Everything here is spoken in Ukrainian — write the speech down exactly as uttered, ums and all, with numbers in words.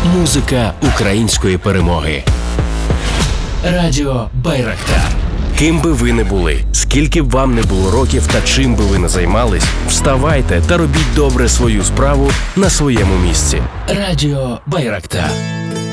Музика української перемоги. Радіо Байрактар. Ким би ви не були, скільки б вам не було років та чим би ви не займались, вставайте та робіть добре свою справу на своєму місці. Радіо Байрактар.